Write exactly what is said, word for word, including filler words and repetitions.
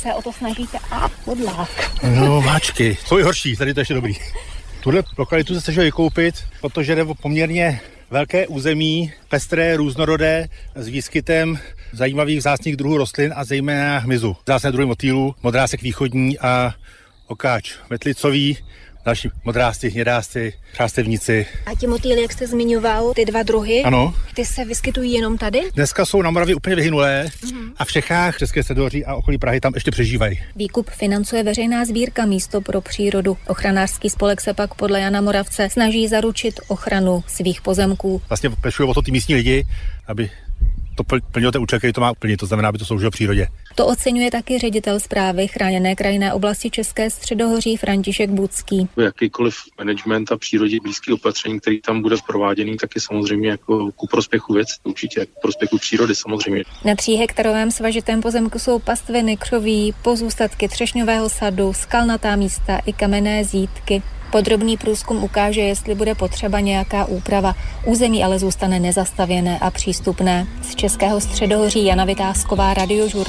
se o to snažíte a podlák. No, máčky. Jsou i horší, tady to ještě dobrý. Tuhle lokalitu se snažil vykoupit, protože jde o poměrně velké území, pestré, různorodé, s výskytem zajímavých vzácných druhů rostlin a zejména hmyzu. Vzácné druhy motýlů, modrásek východní a okáč metlicový, další modrásty, hnědásty, přástevníci. A ti motýly, jak jste zmiňoval, ty dva druhy, ano. Ty se vyskytují jenom tady? Dneska jsou na Moravě úplně vyhynulé mm-hmm. a v Čechách, České středohoří a okolí Prahy tam ještě přežívají. Výkup financuje veřejná sbírka Místo pro přírodu. Ochranářský spolek se pak podle Jana Moravce snaží zaručit ochranu svých pozemků. Vlastně pečují o to ty místní lidi, aby to plnilo ten účel, který to má plnit, to znamená, aby to sloužilo přírodě. To oceňuje taky ředitel správy Chráněné krajinné oblasti České středohoří František Bucký. Jakýkoliv management a přírodě blízký opatření, který tam bude prováděný, tak je samozřejmě jako ku prospěchu věc, určitě jako ku prospěchu přírody samozřejmě. Na tříhektarovém svažitém pozemku jsou pastviny, křoví, pozůstatky třešňového sadu, skalnatá místa i kamenné zítky. Podrobný průzkum ukáže, jestli bude potřeba nějaká úprava. Území ale zůstane nezastavěné a přístupné. Z Českého středohoří Jana Vytázková, Radiožurnál.